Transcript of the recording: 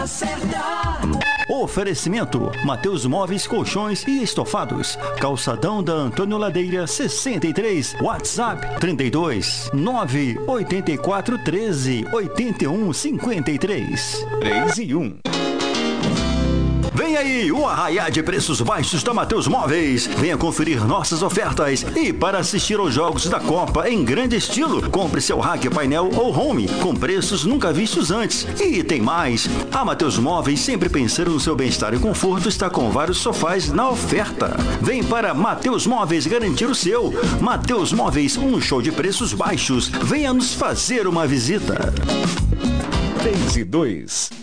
Oferecimento: Mateus Móveis, Colchões e Estofados. Calçadão da Antônio Ladeira 63. WhatsApp 32 984 13 81 53. 3 e 1. Vem aí o arraiá de preços baixos da Mateus Móveis. Venha conferir nossas ofertas e para assistir aos jogos da Copa em grande estilo, compre seu rack, painel ou home com preços nunca vistos antes. E tem mais, a Mateus Móveis, sempre pensando no seu bem-estar e conforto, está com vários sofás na oferta. Vem para Mateus Móveis garantir o seu. Mateus Móveis, um show de preços baixos. Venha nos fazer uma visita. 3 e 2.